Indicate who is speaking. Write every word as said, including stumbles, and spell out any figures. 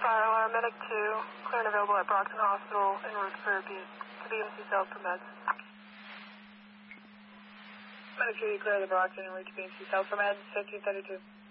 Speaker 1: Fire alarm, medic two, clear and available at Brockton Hospital en route for B to B M C cells for meds. Medic two, you clear the Brockton and reach B M C cells for meds, fifteen thirty-two.